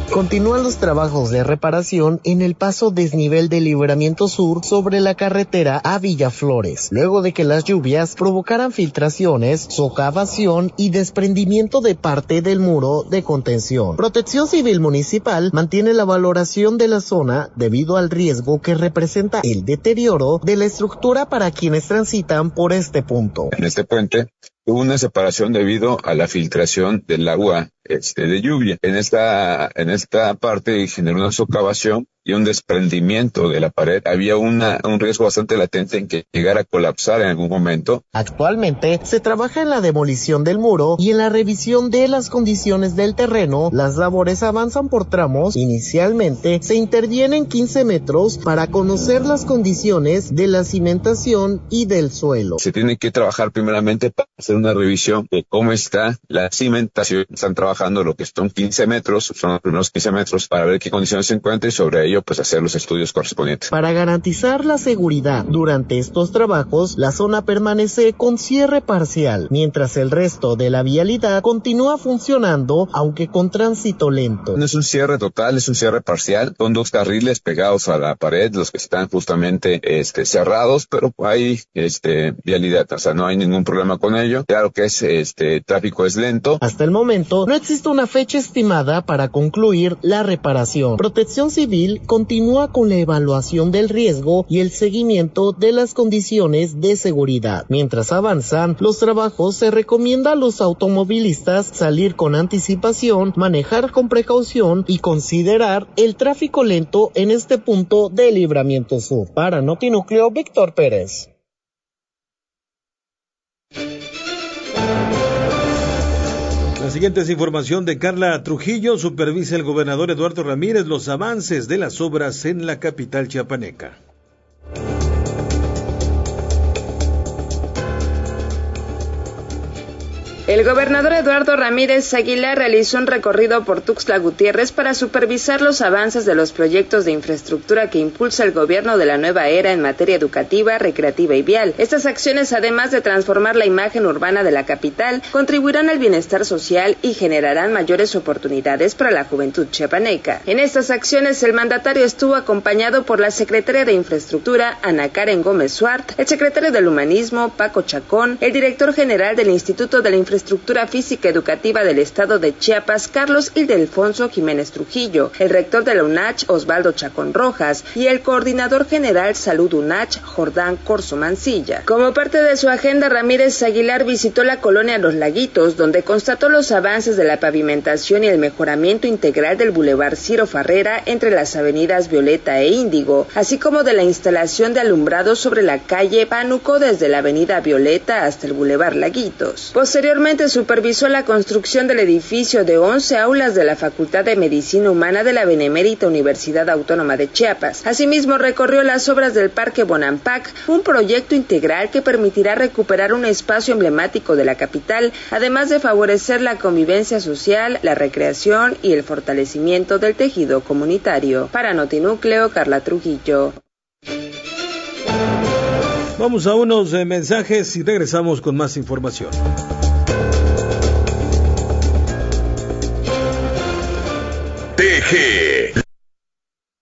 Continúan los trabajos de reparación en el paso desnivel del Libramiento Sur sobre la carretera a Villaflores, luego de que las lluvias provocaran filtraciones, socavación y desprendimiento de parte del muro de contención. Protección Civil Municipal mantiene la valoración de la zona debido al riesgo que representa el deterioro de la estructura para quienes transitan por este punto. En este puente hubo una separación debido a la filtración del agua de lluvia. En esta parte generó una socavación y un desprendimiento de la pared. Había un riesgo bastante latente en que llegara a colapsar en algún momento. Actualmente se trabaja en la demolición del muro y en la revisión de las condiciones del terreno. Las labores avanzan por tramos. Inicialmente se intervienen 15 metros para conocer las condiciones de la cimentación y del suelo. Se tiene que trabajar primeramente para hacer una revisión de cómo está la cimentación. Están trabajando lo que son 15 metros, son los primeros 15 metros, para ver qué condiciones se encuentran y sobre ello pues hacer los estudios correspondientes. Para garantizar la seguridad durante estos trabajos, la zona permanece con cierre parcial, mientras el resto de la vialidad continúa funcionando, aunque con tránsito lento. No es un cierre total, es un cierre parcial. Son 2 carriles pegados a la pared, los que están justamente cerrados, pero hay vialidad, o sea, no hay ningún problema con ello. Claro que tráfico es lento. Hasta el momento no existe una fecha estimada para concluir la reparación. Protección Civil continúa con la evaluación del riesgo y el seguimiento de las condiciones de seguridad. Mientras avanzan los trabajos, se recomienda a los automovilistas salir con anticipación, manejar con precaución y considerar el tráfico lento en este punto de Libramiento Sur. Para Notinúcleo, Víctor Pérez. La siguiente es información de Carla Trujillo. Supervisa el gobernador Eduardo Ramírez los avances de las obras en la capital chiapaneca. El gobernador Eduardo Ramírez Aguilar realizó un recorrido por Tuxtla Gutiérrez para supervisar los avances de los proyectos de infraestructura que impulsa el gobierno de la nueva era en materia educativa, recreativa y vial. Estas acciones, además de transformar la imagen urbana de la capital, contribuirán al bienestar social y generarán mayores oportunidades para la juventud chiapaneca. En estas acciones, el mandatario estuvo acompañado por la secretaria de Infraestructura, Ana Karen Gómez Suart, el secretario del Humanismo, Paco Chacón, el director general del Instituto de la Infraestructura Física Educativa del Estado de Chiapas, Carlos Ildefonso Jiménez Trujillo, el rector de la UNACH, Osvaldo Chacón Rojas, y el coordinador general Salud UNACH, Jordán Corso Mancilla. Como parte de su agenda, Ramírez Aguilar visitó la colonia Los Laguitos, donde constató los avances de la pavimentación y el mejoramiento integral del Boulevard Ciro Farrera entre las avenidas Violeta e Índigo, así como de la instalación de alumbrado sobre la calle Pánuco desde la avenida Violeta hasta el Boulevard Laguitos. Posteriormente supervisó la construcción del edificio de 11 aulas de la Facultad de Medicina Humana de la Benemérita Universidad Autónoma de Chiapas. Asimismo, recorrió las obras del Parque Bonampak, un proyecto integral que permitirá recuperar un espacio emblemático de la capital, además de favorecer la convivencia social, la recreación y el fortalecimiento del tejido comunitario. Para Notinúcleo, Carla Trujillo. Vamos a unos mensajes y regresamos con más información. TG